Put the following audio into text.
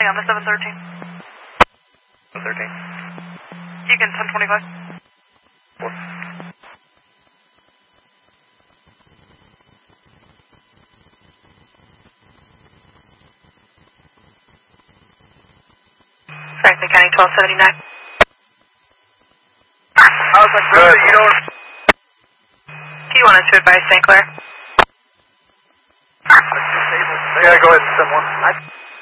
on the 713. 713. Egan 1025. 4. Franklin County 1279. How's that good? You don't... Do you want us to advise St. Clair? Yeah, go ahead and send one.